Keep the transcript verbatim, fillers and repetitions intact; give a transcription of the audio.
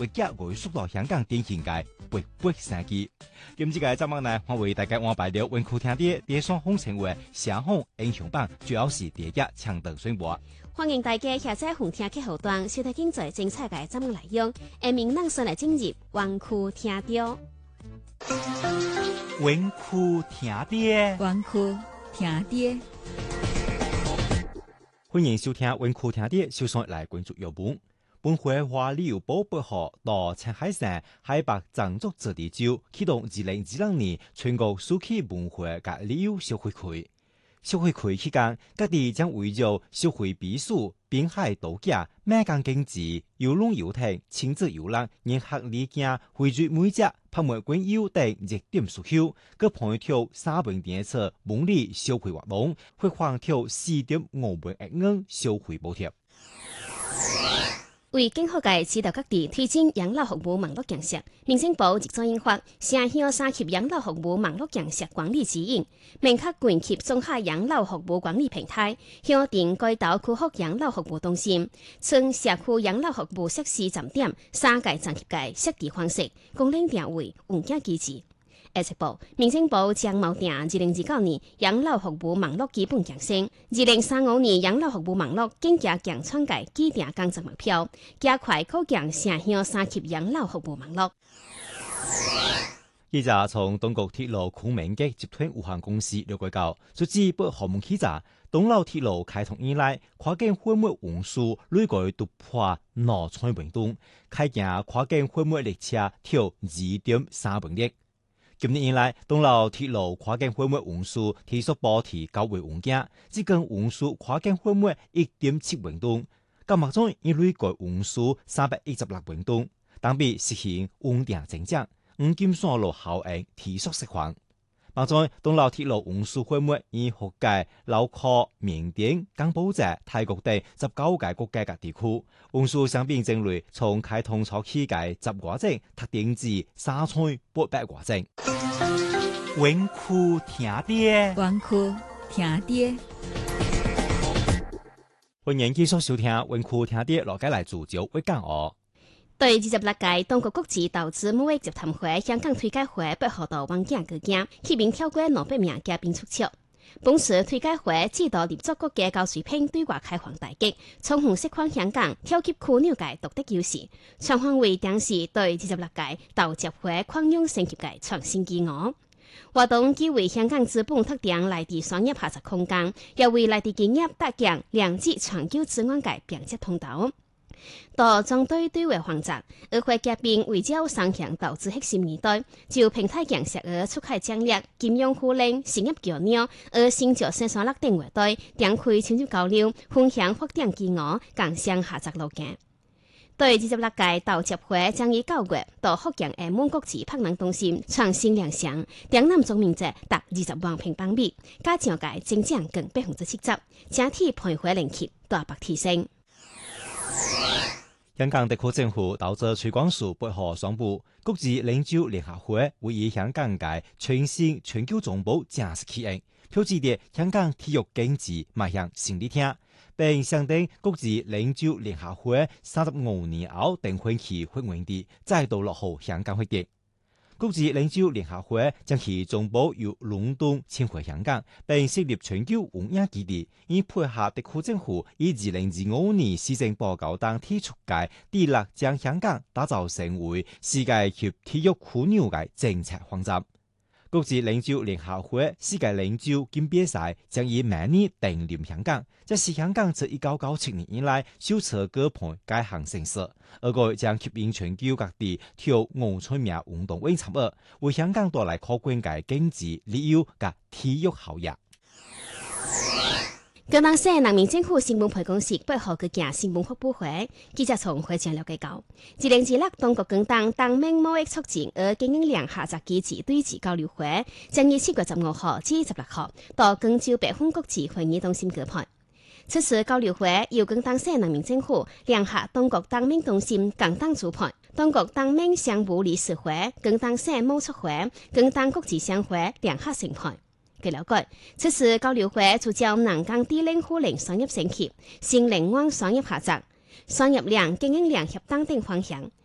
為加快速度香港電影界勃勃生機。今次嘅節目呢，我為大家安排了文庫聽啲電商風情為雙紅英雄榜，主要是第一搶登宣佈。 歡迎大家下載紅聽客戶端，收睇精彩精彩嘅節目內容，下面讓先來進入文庫聽到。 文庫聽啲， 文庫聽啲。 歡迎收聽文庫聽啲，首先來關注有本。本會話旅遊部配合到青海省海北藏族自治州啟動二零二零年全國暑期文化及旅遊消費區。消費區期間，各地將圍繞消費避暑、濱海度假、美港經濟、遊龍遊艇、親子遊覽、人客離境、匯聚每隻拍賣館遊等熱點訴求，各配套三本電車文旅消費活動，會放條四點五萬億元消費補貼。 為更好嘅指導各地推進養老服務網絡建設，民政部亦做印發城鄉三級養老服務網絡建設管理指引，明確縣級綜合養老服務管理平台，協定該島區域養老服務中心、村社區養老服務設施站點三個層級嘅設置方式，功能定位、環境機制。二十部，民政部將錨定二零二九年養老服務網絡基本建設，二零三五年養老服務網絡更加強創嘅既定工作目標，加快構建城鄉三級養老服務網絡。 記者從東國鐵路昆明嘅集團有限公司了解到，截至八號門記者，東老鐵路開通以來，跨境貨物運輸累計突破兩千萬噸，開行跨境貨物列車超二點三萬列。今年以來，東老鐵路跨境貨物運輸提速保持較為穩健，至今運輸跨境貨物一點七萬噸，今目中已累計運輸三百一十六萬噸，當比實行穩定增長，五金線路效應提速釋放。目前，東老鐵路運輸貨物以福建、lau考、緬甸、柬埔寨、泰國等十九個國家嘅地區運輸商品種類，從開通初期嘅十外種，特定至三千八百外種。文庫聽啲， 文庫聽啲。 歡迎繼續收聽文庫聽啲，落街來主角會講哦。 對二十六屆中國國際投資貿易集團會香港推介會八號到灣景舉行，起名超過兩百名嘉賓出席。本次推介會指導合作國家高水平對外開放大局，充分釋放香港挑級樞紐嘅獨特優勢，全方位展示對二十六屆投資會擴容升級嘅創新機遇。活動既為香港資本特定內地商業合作空間，又為內地企業搭建兩極全球資源嘅便捷通道。到針對對外環節，與會嘉賓圍繞雙向投資核心議題，就平台建設而出海戰略、金融互聯、產業交流，而新竹生產力等話題，展開深入交流，分享發展機遇，共商合作路徑。對二十六屆投資會將於九月到福建厦門國際柏能中心創新亮相，展覽總面積達二十萬平方米，加上屆增長近百分之七十，整體配會人氣大幅提升。 香港特區政府投資推廣署八號宣布，國際領袖聯合會會以香港嘅全新全球總部正式啟用，標誌着香港體育經濟邁向新里程，並響應國際領袖聯合會三十五年後訂婚期會員地再度落戶香港會地。國際領袖聯合會將其總部由倫敦遷回香港，並設立全球運營基地，以配合特區政府以二零二五年施政報告等提出嘅致力將香港打造成為世界級體育樞紐嘅政策方針。國際領袖聯合會世界領袖錦標賽將於明年定臨香港，這是香港自一九九七年以來首次舉辦該項盛事，而佢將吸引全球各地超五千名運動員參與，為香港帶來可觀嘅經濟、旅遊及體育效益。 高雄市人民政府新聞辦公室八號舉行新聞發佈會，記者從會上了解到，二零二六中國共黨黨民貿易促進和經營量合作機制對峙交流會，將於七月十五號至十六號到廣州北fun國際會議中心舉辦。此次交流會由高雄市人民政府聯合中國黨民中心共同主辦，中國黨民商務理事會、高雄市貿促會、高雄國際商會聯合承辦。據了解，此次交流會聚焦南港地領互聯商業升級、新靈灣商業合作、商業量、經營量協同等方向，